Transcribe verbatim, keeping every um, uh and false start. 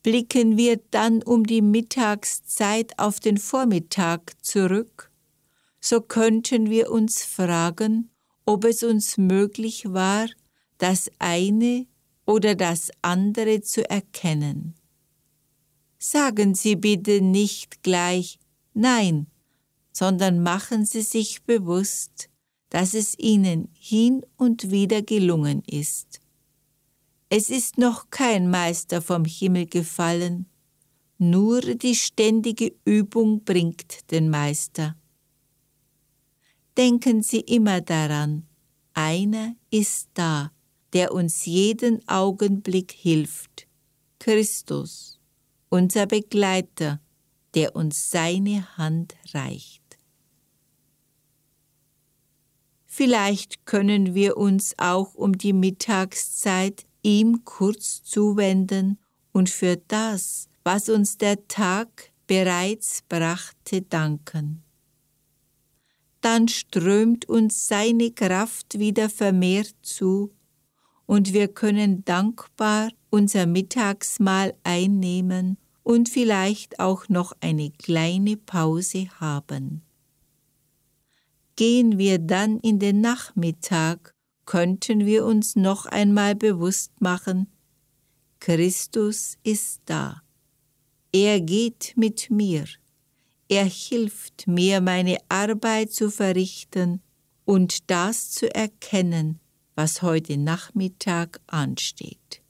Blicken wir dann um die Mittagszeit auf den Vormittag zurück, so könnten wir uns fragen, ob es uns möglich war, das eine oder das andere zu erkennen. Sagen Sie bitte nicht gleich Nein, sondern machen Sie sich bewusst, dass es Ihnen hin und wieder gelungen ist. Es ist noch kein Meister vom Himmel gefallen, nur die ständige Übung bringt den Meister. Denken Sie immer daran, einer ist da, der uns jeden Augenblick hilft, Christus, unser Begleiter, der uns seine Hand reicht. Vielleicht können wir uns auch um die Mittagszeit ihm kurz zuwenden und für das, was uns der Tag bereits brachte, danken. Dann strömt uns seine Kraft wieder vermehrt zu und wir können dankbar unser Mittagsmahl einnehmen und vielleicht auch noch eine kleine Pause haben. Gehen wir dann in den Nachmittag, könnten wir uns noch einmal bewusst machen, Christus ist da. Er geht mit mir. Er hilft mir, meine Arbeit zu verrichten und das zu erkennen, was heute Nachmittag ansteht.